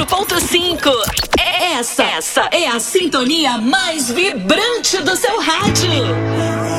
105.5. Essa é a sintonia mais vibrante do seu rádio.